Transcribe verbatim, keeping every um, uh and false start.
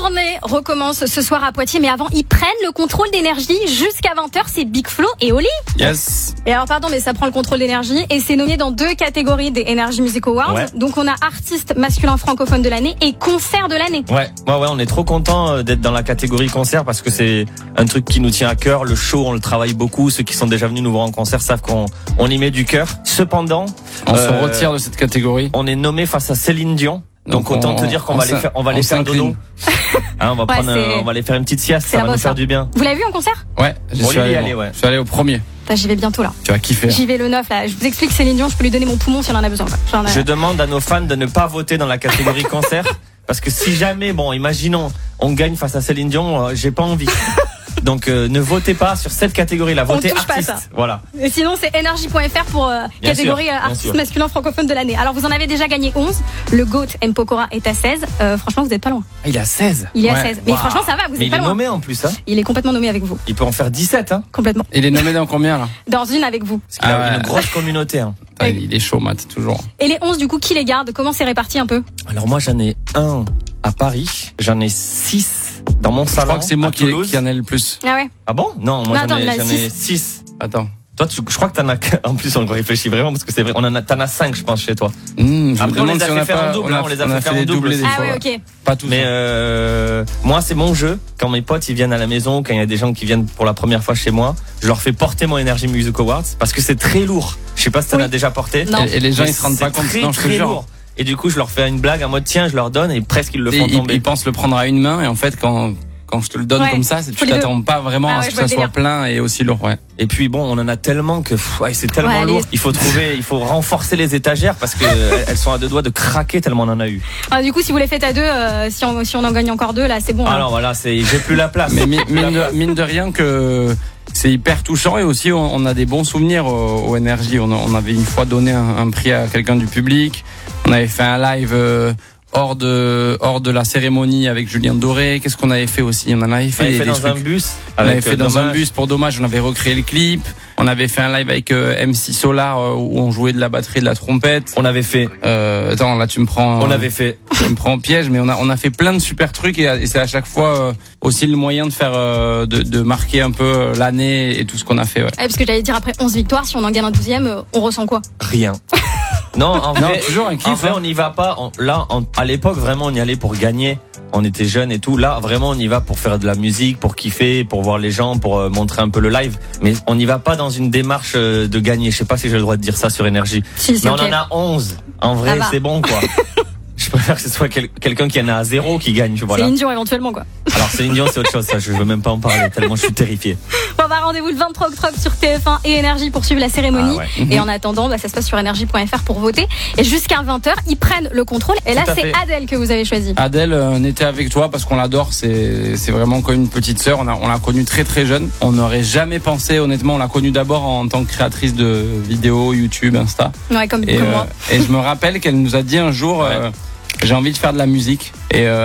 tournée recommence ce soir à Poitiers, mais avant, ils prennent le contrôle d'énergie jusqu'à vingt heures. C'est Big Flo et Oli. Yes. Et alors, pardon, mais ça prend le contrôle d'énergie et c'est nommé dans deux catégories des Energy Music Awards. Ouais. Donc, on a artiste masculin francophone de l'année et concert de l'année. Ouais, ouais, ouais, on est trop content d'être dans la catégorie concert parce que c'est un truc qui nous tient à cœur. Le show, on le travaille beaucoup. Ceux qui sont déjà venus nous voir en concert savent qu'on on y met du cœur. Cependant, on euh, se retire de cette catégorie. On est nommé face à Céline Dion. Donc, donc autant on, te dire qu'on on va les faire, on va les faire dodo. Hein, on va ouais, prendre, un, on va les faire une petite sieste, ça va nous faire ça. du bien. Vous l'avez vu en concert? Ouais, j'y suis allé, allé, ouais. Je suis allé au premier. J'y vais bientôt là. Tu vas kiffer. J'y vais le neuf là. Je vous explique Céline Dion, je peux lui donner mon poumon si elle en a besoin. Quoi. Je demande à nos fans de ne pas voter dans la catégorie concert parce que si jamais, bon, imaginons, on gagne face à Céline Dion, euh, j'ai pas envie. Donc euh, ne votez pas sur cette catégorie-là, votez artiste. Voilà. Et sinon c'est énergie point f r pour euh, catégorie sûr, artiste sûr. masculin francophone de l'année. Alors vous en avez déjà gagné onze. Le GOAT M Pokora est à seize. Euh, franchement vous êtes pas loin. Ah, il est à seize. Il est ouais. à seize. Mais wow. franchement ça va, vous Mais êtes pas loin. Il est nommé en plus, hein. Il est complètement nommé avec vous. Il peut en faire dix-sept, hein. Complètement. Il est nommé dans combien là? Dans une avec vous. Parce qu'il ah, a ouais. une grosse communauté. Hein. Ah, il est chaud, Matt, toujours. Et les onze du coup, qui les garde? Comment c'est réparti un peu? Alors moi j'en ai un à Paris, j'en ai six dans mon salon. Je crois que c'est moi qui, qui en ai le plus. Ah ouais. Ah bon? Non, moi non, j'en, attends, ai, j'en ai six. Attends. Toi, tu, je crois que t'en as, en plus on réfléchit vraiment parce que c'est vrai, on en a, t'en as cinq je pense chez toi. Mmh, Après on les a si fait on faire pas, en double, on a, on les a on fait a faire fait en double. Des ah ouais, ok. Pas tous. Mais euh, moi c'est mon jeu. Quand mes potes ils viennent à la maison, quand il y a des gens qui viennent pour la première fois chez moi, je leur fais porter mon Energy Music Awards parce que c'est très lourd. Je sais pas si t'en oui. as déjà porté. Non. Et, et les gens ils se rendent pas compte. Très, non, je te très jure. lourd. Et du coup je leur fais une blague en mode tiens je leur donne et presque ils le font et tomber. Ils, ils pensent le prendre à une main et en fait quand quand je te le donne ouais. comme ça, c'est, tu t'attends pas vraiment ah à ouais, ce que ça soit plein et aussi lourd. Ouais. Et puis bon, on en a tellement que pff, ouais, c'est tellement ouais, lourd. allez. Il faut trouver, il faut renforcer les étagères parce que elles sont à deux doigts de craquer tellement on en a eu. Ah, du coup, si vous les faites à deux, euh, si on si on en gagne encore deux, là, c'est bon. Alors hein. voilà, c'est j'ai plus la place. Mais mine, mine, de, mine de rien que c'est hyper touchant et aussi on, on a des bons souvenirs au, au Energy. On, on avait une fois donné un, un prix à quelqu'un du public. On avait fait un live. Euh, hors de hors de la cérémonie avec Julien Doré. Qu'est-ce qu'on avait fait aussi? On en avait fait, on avait des, fait des dans trucs. un bus. On avait fait dans Dommage. un bus pour Dommage. On avait recréé le clip. On avait fait un live avec euh, M C Solar euh, où on jouait de la batterie et de la trompette. On avait fait. Euh, attends, là tu me prends. On avait fait. Tu me prends au piège, mais on a on a fait plein de super trucs et, et c'est à chaque fois euh, aussi le moyen de faire euh, de, de marquer un peu l'année et tout ce qu'on a fait. Ouais. Ouais, parce que j'allais dire après onze victoires, si on en gagne un douzième, euh, on ressent quoi? Rien. Non, en non, vrai, toujours un kiff, en vrai, hein. on n'y va pas. On, là, on, à l'époque, vraiment, on y allait pour gagner. On était jeunes et tout. Là, vraiment, on y va pour faire de la musique, pour kiffer, pour voir les gens, pour euh, montrer un peu le live. Mais on n'y va pas dans une démarche euh, de gagner. Je sais pas si j'ai le droit de dire ça sur Énergie. Si, Mais on okay. en a onze. En vrai, c'est bon, quoi. Je préfère que ce soit quel, quelqu'un qui en a à zéro qui gagne. Voilà. Céline Dion éventuellement, quoi. Alors, Céline Dion, c'est autre chose. Ça, je veux même pas en parler tellement je suis terrifié. Bon, bah, rendez-vous le vingt-trois octobre sur T F un et Énergie pour suivre la cérémonie. Ah ouais. Et en attendant, bah, ça se passe sur énergie point f r pour voter. Et jusqu'à vingt heures, ils prennent le contrôle. Et là, c'est fait. Adèle que vous avez choisi. Adèle, on était avec toi parce qu'on l'adore. C'est, c'est vraiment comme une petite sœur. On, a, on l'a connue très très jeune. On n'aurait jamais pensé, honnêtement, on l'a connue d'abord en tant que créatrice de vidéos, YouTube, Insta. Ouais, comme, et, comme euh, moi. Et je me rappelle qu'elle nous a dit un jour, ouais. euh, j'ai envie de faire de la musique. Et euh,